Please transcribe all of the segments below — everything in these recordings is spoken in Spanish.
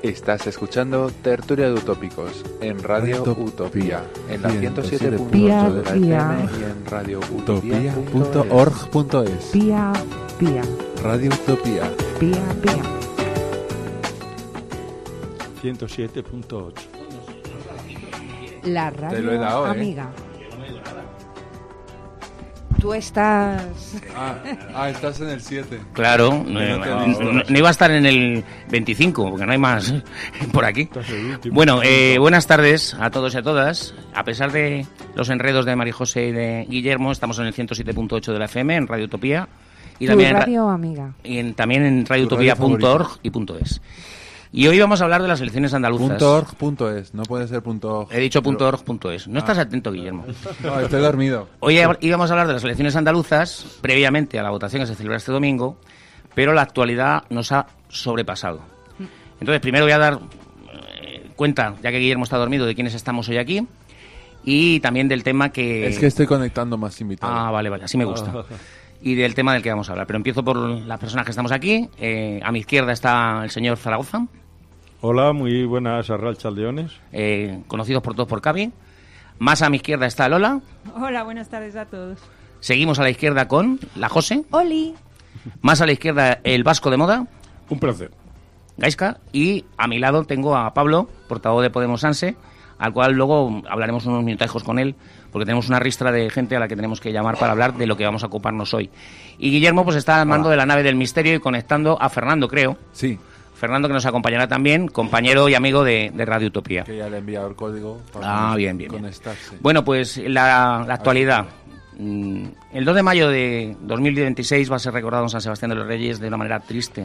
Estás escuchando Tertulia de Utópicos en Radio Utopía, en la 107.8 de la FM y en radioutopía.org.es. Pía. Radio Utopía. Pía. 107.8. La Te lo he radio dado, amiga. Tú estás... Estás en el 7. Claro, no iba a estar en el 25, porque no hay más por aquí. Bueno, buenas tardes a todos y a todas. A pesar de los enredos de María José y de Guillermo, estamos en el 107.8 de la FM, en Radio Utopía. Y tu también radio amiga. Y también en radioutopía.org y .es. Y hoy vamos a hablar de las elecciones andaluzas. .org.es, no puede ser .org. He dicho .org.es. No estás atento, Guillermo. No, estoy dormido. Hoy íbamos a hablar de las elecciones andaluzas, previamente a la votación que se celebra este domingo, pero la actualidad nos ha sobrepasado. Entonces, primero voy a dar cuenta, ya que Guillermo está dormido, de quiénes estamos hoy aquí, y también del tema que... Es que estoy conectando más invitados. Vale, así me gusta. Y del tema del que vamos a hablar. Pero empiezo por las personas que estamos aquí. A mi izquierda está el señor Zaragoza. Hola, muy buenas Arralchaldeones. Conocidos por todos por Cavi. Más a mi izquierda está Lola. Hola, buenas tardes a todos. Seguimos a la izquierda con la José. Oli. Más a la izquierda el Vasco de Moda. Un placer. Gaisca. Y a mi lado tengo a Pablo, portavoz de Podemos Sanse, al cual luego hablaremos unos minutajos con él, porque tenemos una ristra de gente a la que tenemos que llamar para hablar de lo que vamos a ocuparnos hoy. Y Guillermo pues está al mando de la nave del misterio y conectando a Fernando, creo. Sí. Fernando, que nos acompañará también, compañero y amigo de Radio Utopía. Que ya le he enviado el código para bien. conectarse. Bueno, pues la actualidad. El 2 de mayo de 2026 va a ser recordado en San Sebastián de los Reyes de una manera triste.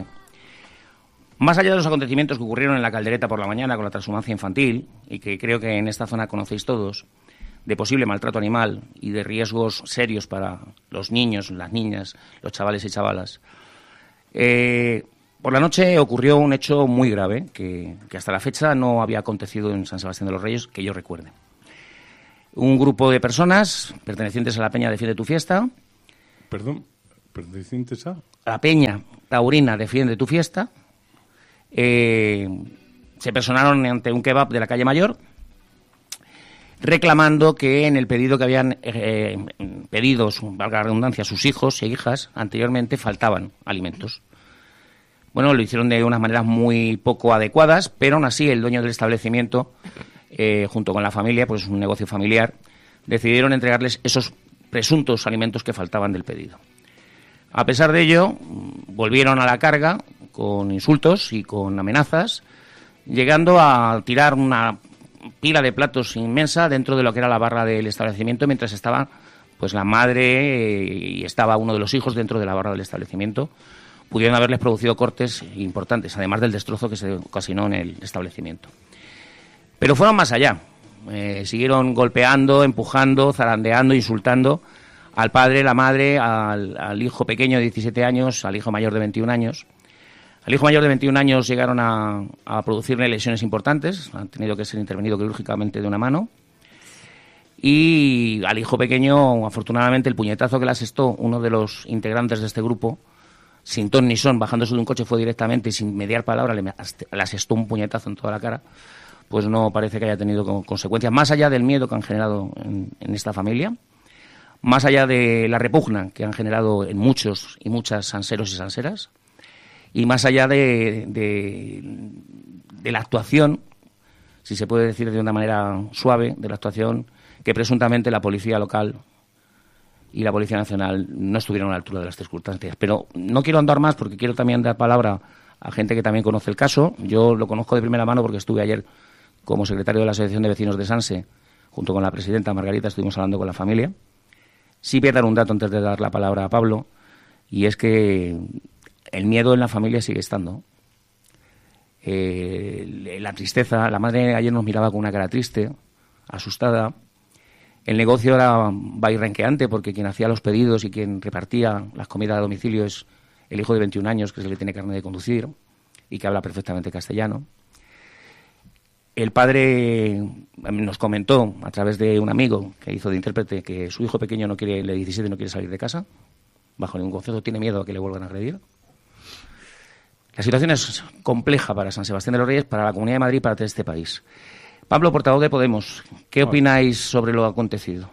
Más allá de los acontecimientos que ocurrieron en la Caldereta por la mañana con la transhumancia infantil, y que creo que en esta zona conocéis todos, de posible maltrato animal y de riesgos serios para los niños, las niñas, los chavales y chavalas, por la noche ocurrió un hecho muy grave que hasta la fecha no había acontecido en San Sebastián de los Reyes, que yo recuerde. Un grupo de personas pertenecientes a la Peña Defiende tu Fiesta. Perdón, ¿pertenecientes a? La Peña Taurina Defiende tu Fiesta. Se personaron ante un kebab de la calle Mayor, reclamando que en el pedido que habían pedido, valga la redundancia, sus hijos e hijas anteriormente faltaban alimentos. Bueno, lo hicieron de unas maneras muy poco adecuadas, pero aún así el dueño del establecimiento, junto con la familia, pues un negocio familiar, decidieron entregarles esos presuntos alimentos que faltaban del pedido. A pesar de ello, volvieron a la carga con insultos y con amenazas, llegando a tirar una pila de platos inmensa dentro de lo que era la barra del establecimiento, mientras estaba pues la madre y estaba uno de los hijos dentro de la barra del establecimiento, pudiendo haberles producido cortes importantes, además del destrozo que se ocasionó en el establecimiento. Pero fueron más allá. Siguieron golpeando, empujando, zarandeando, insultando al padre, la madre, al hijo pequeño de 17 años, al hijo mayor de 21 años. Al hijo mayor de 21 años llegaron a producirle lesiones importantes, han tenido que ser intervenido quirúrgicamente de una mano. Y al hijo pequeño, afortunadamente, el puñetazo que le asestó uno de los integrantes de este grupo, sin ton ni son, bajándose de un coche, fue directamente y sin mediar palabra, le asestó un puñetazo en toda la cara. Pues no parece que haya tenido consecuencias, más allá del miedo que han generado en esta familia, más allá de la repugna que han generado en muchos y muchas sanseros y sanseras, y más allá de la actuación, si se puede decir de una manera suave, de la actuación que presuntamente la policía local y la Policía Nacional no estuvieron a la altura de las circunstancias. Pero no quiero andar más porque quiero también dar palabra a gente que también conoce el caso. Yo lo conozco de primera mano porque estuve ayer como secretario de la Asociación de Vecinos de Sanse, junto con la presidenta Margarita, estuvimos hablando con la familia. Sí voy a dar un dato antes de dar la palabra a Pablo, y es que el miedo en la familia sigue estando. La tristeza, la madre ayer nos miraba con una cara triste, asustada. El negocio era vairrenqueante porque quien hacía los pedidos y quien repartía las comidas a domicilio es el hijo de 21 años que se le tiene carne de conducir y que habla perfectamente castellano. El padre nos comentó a través de un amigo que hizo de intérprete que su hijo pequeño el de 17 no quiere salir de casa, bajo ningún concepto, tiene miedo a que le vuelvan a agredir. La situación es compleja para San Sebastián de los Reyes, para la Comunidad de Madrid y para este país. Pablo, portavoz de Podemos, ¿qué opináis sobre lo acontecido?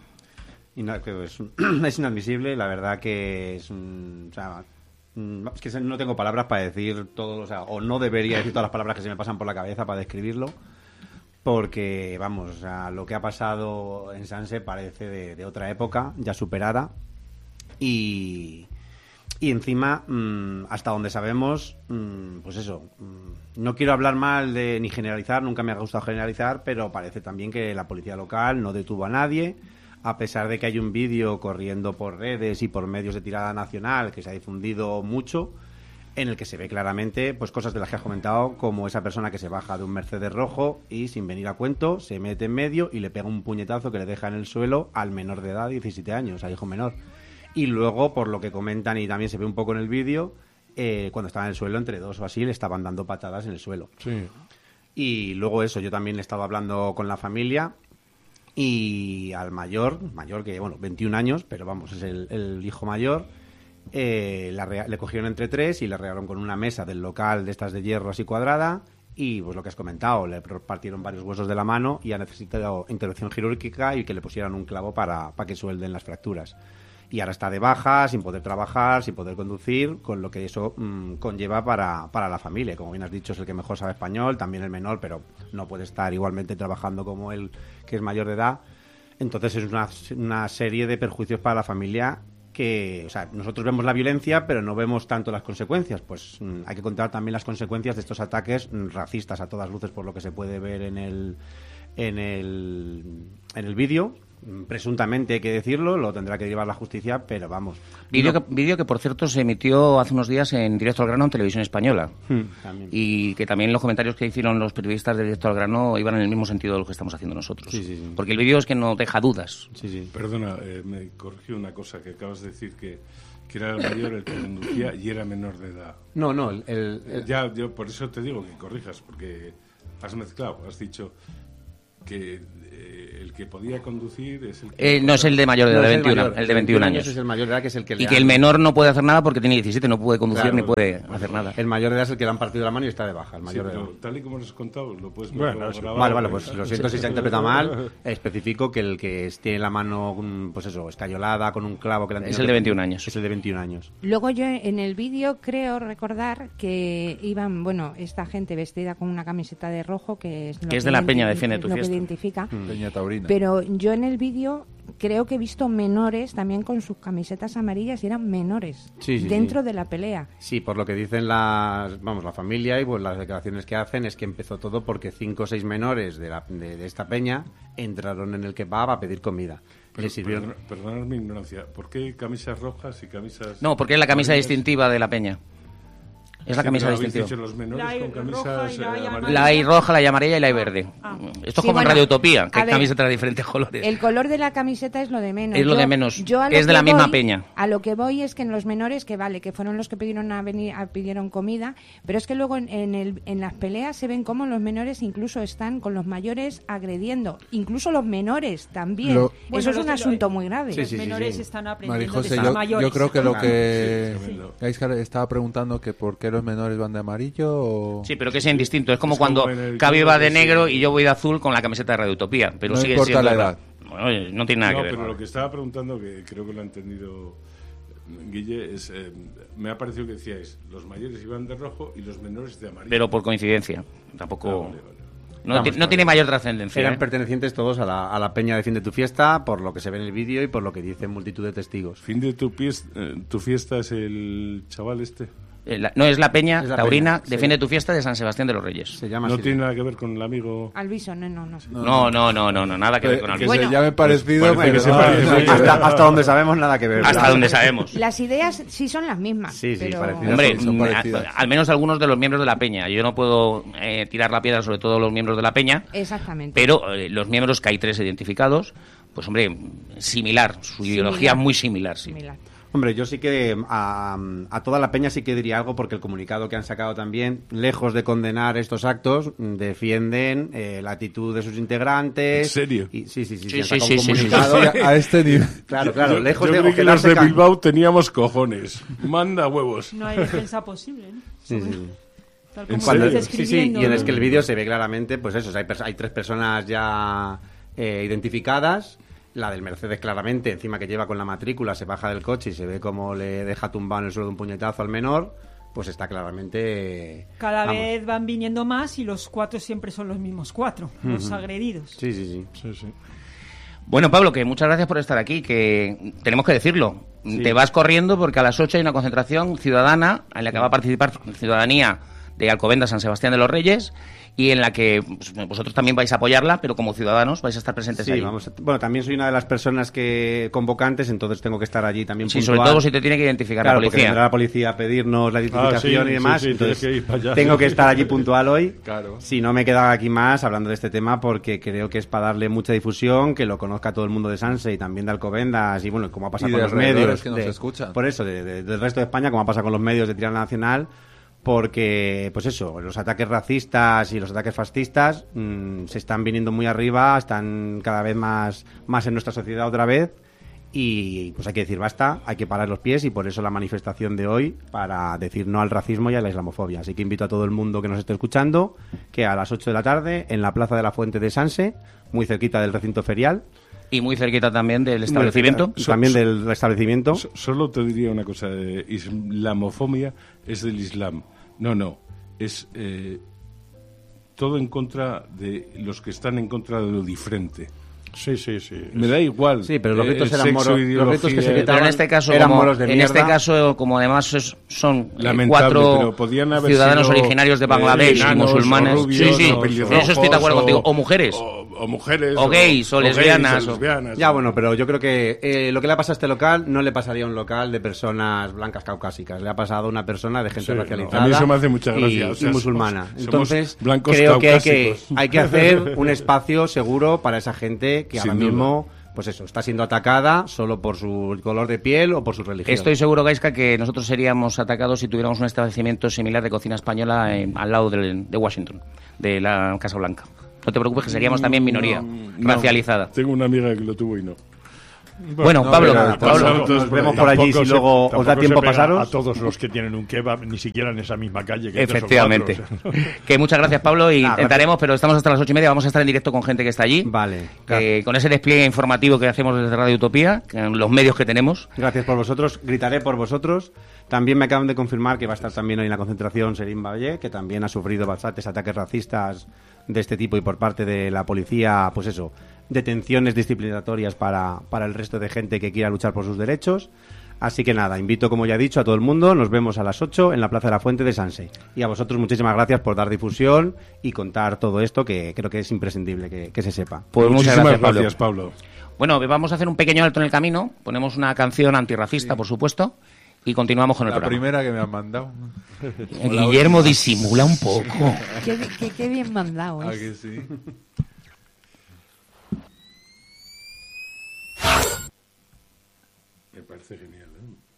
Es inadmisible, la verdad que es que no tengo palabras para decir todo, o no debería decir todas las palabras que se me pasan por la cabeza para describirlo, porque, vamos, lo que ha pasado en Sanse parece de otra época, ya superada, y encima, hasta donde sabemos, pues eso, no quiero hablar mal ni generalizar, nunca me ha gustado generalizar, pero parece también que la policía local no detuvo a nadie, a pesar de que hay un vídeo corriendo por redes y por medios de tirada nacional que se ha difundido mucho, en el que se ve claramente pues cosas de las que has comentado, como esa persona que se baja de un Mercedes rojo y, sin venir a cuento, se mete en medio y le pega un puñetazo que le deja en el suelo al menor de edad, 17 años, al hijo menor. Y luego, por lo que comentan, y también se ve un poco en el vídeo, cuando estaba en el suelo, entre dos o así, le estaban dando patadas en el suelo. Sí. Y luego eso, yo también he estado hablando con la familia, y al mayor que, 21 años, pero vamos, es el hijo mayor, le cogieron entre tres y le regaron con una mesa del local de estas de hierro así cuadrada, y pues lo que has comentado, le partieron varios huesos de la mano y ha necesitado intervención quirúrgica y que le pusieran un clavo para que suelden las fracturas. Y ahora está de baja, sin poder trabajar, sin poder conducir, con lo que eso conlleva para la familia. Como bien has dicho, es el que mejor sabe español, también el menor, pero no puede estar igualmente trabajando como él, que es mayor de edad. Entonces es una serie de perjuicios para la familia que, nosotros vemos la violencia, pero no vemos tanto las consecuencias. Pues hay que contar también las consecuencias de estos ataques racistas a todas luces, por lo que se puede ver en el vídeo. Presuntamente, hay que decirlo, lo tendrá que llevar la justicia, pero vamos. Vídeo que, por cierto, se emitió hace unos días en Directo al Grano en Televisión Española. También. Y que también los comentarios que hicieron los periodistas de Directo al Grano iban en el mismo sentido de lo que estamos haciendo nosotros. Sí. Porque el vídeo es que no deja dudas. Sí. Perdona, me corregí una cosa que acabas de decir, que era el mayor el que conducía y era menor de edad. No, Ya, yo por eso te digo que corrijas, porque has mezclado, has dicho que el que podía conducir es el que... No es el de mayor de edad, No, de es 21, el de 21 años. Es el mayor de edad, que es el que Y que el menor no puede hacer nada porque tiene 17, no puede conducir Claro. ni puede hacer nada. El mayor de edad es el que le han partido la mano y está de baja, el mayor de edad. pero tal y como lo has contado, lo puedes Bueno, grabar. vale, pues lo siento si se interpreta mal. Especifico que el que tiene la mano, pues eso, escayolada, con un clavo que le han Es tenido el de que- 21 años. Es el de 21 años. Luego yo en el vídeo creo recordar que iban, esta gente vestida con una camiseta de rojo, que es lo Que es de la Peña, Defiende es tu lo Fiesta. que identifica. Peña Taurina. Pero yo en el vídeo creo que he visto menores también con sus camisetas amarillas y eran menores Sí, dentro sí. de la pelea. Sí, por lo que dicen la familia y pues las declaraciones que hacen, es que empezó todo porque 5 o 6 menores de esta peña entraron en el kebab a pedir comida. Le sirvieron... Perdonad mi ignorancia, ¿por qué camisas rojas y camisas... No, porque es la camisa amarillas? distintiva de la Peña. Es la Sí, camisa pero habéis distintiva. dicho los menores La con roja camisas y la amarillas. La hay roja, la hay amarilla y la hay verde. Esto es Sí, como en bueno, Radio Utopía, que a hay ver, camisetas de diferentes colores. El color de la camiseta es lo de menos. Es lo de menos. Yo a lo Es de que la misma voy- peña. A lo que voy es que en los menores, que fueron los que pidieron comida, pero es que luego en las peleas se ven cómo los menores incluso están con los mayores agrediendo, incluso los menores también. Lo- Bueno, Eso es los un de asunto muy grave. Sí, Los sí, menores sí. están aprendiendo Marijose, de yo, estar mayores. yo creo que lo que Sí, tremendo. Gaiscar estaba preguntando que por qué los menores van de amarillo o... Sí, pero que sea indistinto. Es como Es como cuando en el Cabi club va de de negro sí. y yo voy de azul con la camiseta de Radio Utopía. Pero No sigue importa siendo la edad. Bueno, no tiene nada No, que ver. pero lo que estaba preguntando, que creo que lo ha entendido Guille, es... me ha parecido que decíais, los mayores iban de rojo y los menores de amarillo. Pero por coincidencia. Tampoco... Ah, vale. No tiene mayor trascendencia. Eran ¿eh? pertenecientes todos a la Peña Defiende tu Fiesta, por lo que se ve en el vídeo y por lo que dicen multitud de testigos. Fin de tu fiesta es el chaval este. No, es la Peña Es la Taurina, Peña, Defiende sí. tu Fiesta de San Sebastián de los Reyes. Se llama No así. tiene nada que ver con el amigo... Alviso, no. No, nada que ver con Que Alviso. Bueno. se llame parecido, parece que se pero... parece. Hasta donde sabemos, nada que ver. Hasta donde sabemos. Las ideas sí son las mismas. Sí, sí, pero... parecidas. Hombre, son parecidas. al menos algunos de los miembros de la Peña. Yo no puedo tirar la piedra sobre todos los miembros de la Peña, Exactamente. pero los miembros, que hay 3 identificados, pues hombre, similar. Su ideología es muy similar, sí. Similar. Hombre, yo sí que a toda la peña sí que diría algo, porque el comunicado que han sacado también, lejos de condenar estos actos, defienden la actitud de sus integrantes. ¿En serio? Y, sí, Sí, han sacado sí, un sí, comunicado. Sí, a este nivel. Claro, lejos yo de creí que los quedarse de ca- Bilbao teníamos cojones. Manda huevos. No hay defensa posible, ¿no? Sí, sí. Tal como Cuando- estás sí, sí, escribiendo, y en ¿no? es que el vídeo se ve claramente, pues eso, o sea, hay 3 personas ya identificadas. La del Mercedes claramente, encima que lleva con la matrícula, se baja del coche y se ve como le deja tumbado en el suelo de un puñetazo al menor, pues está claramente... Cada vamos. vez van viniendo más y los 4 siempre son los mismos 4, los agredidos. Sí, sí, sí. Sí, sí. Bueno, Pablo, que muchas gracias por estar aquí, que tenemos que decirlo. Sí. Te vas corriendo porque a las 8 hay una concentración ciudadana en la que va a participar ciudadanía de Alcobendas, San Sebastián de los Reyes, y en la que pues, vosotros también vais a apoyarla, pero como ciudadanos vais a estar presentes Sí, ahí. vamos. Bueno, también soy una de las personas que convocantes, entonces tengo que estar allí también Sí, puntual. sobre todo si te tiene que identificar Claro, la porque policía. vendrá la policía a pedirnos la identificación sí, y demás, sí, sí, entonces tienes que ir para allá. tengo que estar allí puntual hoy. Claro. Si no me he quedado aquí más hablando de este tema porque creo que es para darle mucha difusión, que lo conozca todo el mundo de Sanse y también de Alcobendas y bueno, como ha pasado Y con de los alrededores medios. que nos escuchan. Por eso, del resto de España, como ha pasado con los medios de tirada nacional, porque, pues eso, los ataques racistas y los ataques fascistas se están viniendo muy arriba, están cada vez más en nuestra sociedad otra vez y pues hay que decir basta, hay que parar los pies y por eso la manifestación de hoy para decir no al racismo y a la islamofobia. Así que invito a todo el mundo que nos esté escuchando que a las 8 de la tarde en la Plaza de la Fuente de Sanse, muy cerquita del recinto ferial, Y muy cerquita también del establecimiento. y también del establecimiento. Solo te diría una cosa, islamofobia es del Islam. No, es todo en contra de los que están en contra de lo diferente. Sí, sí, sí. Me da igual. Sí, pero los ritos el eran sexo, moros, los ritos que se ideología, quitaban Pero en este caso, eran como, moros de en este mierda. caso, como además son Lamentable, 4 pero podían haber ciudadanos sido, originarios de Bangladesh y enanos, musulmanes, o rubios, sí, sí, o pelirrojos, eso estoy de acuerdo contigo, o mujeres. o mujeres, O gays, o lesbianas, o- lesbianas. Ya, bueno, pero yo creo que lo que le ha pasado a este local no le pasaría a un local de personas blancas caucásicas. Le ha pasado a una persona de gente Sí, racializada. no, a mí eso me hace mucha gracia, Y, o sea, y musulmana. somos Entonces, blancos creo que caucásicos. hay que hacer un espacio seguro para esa gente que Sin ahora duda. mismo, pues eso, está siendo atacada solo por su color de piel o por su religión. Estoy seguro, Gaisca, que nosotros seríamos atacados si tuviéramos un establecimiento similar de cocina española al lado de Washington, de la Casa Blanca. No te preocupes, que seríamos también minoría racializada. Tengo una amiga que lo tuvo y no. Bueno, no, Pablo, pero Pablo, nos vemos por allí, si luego os da tiempo pasaros. A todos los que tienen un kebab, ni siquiera en esa misma calle. Que efectivamente. 3 o 4, o sea. Que muchas gracias, Pablo, y Nada, intentaremos, pero estamos hasta las 8:30, vamos a estar en directo con gente que está allí. Vale. Con ese despliegue informativo que hacemos desde Radio Utopía, con los medios que tenemos. Gracias por vosotros, gritaré por vosotros. También me acaban de confirmar que va a estar también hoy en la concentración Serín Valle, que también ha sufrido bastantes ataques racistas de este tipo y por parte de la policía, pues eso, detenciones disciplinatorias para el resto de gente que quiera luchar por sus derechos. Así que nada, invito, como ya he dicho, a todo el mundo. Nos vemos a las 8 en la Plaza de la Fuente de Sanse. Y a vosotros muchísimas gracias por dar difusión y contar todo esto, que creo que es imprescindible que se sepa. Pues muchas Muchísimas gracias, Pablo. Pablo. Bueno, vamos a hacer un pequeño alto en el camino. Ponemos una canción antirracista, por supuesto, y continuamos con el La programa. primera que me han mandado. Guillermo disimula un poco. Qué bien mandado, ¿A ¿eh? que sí? Me parece genial, ¿eh?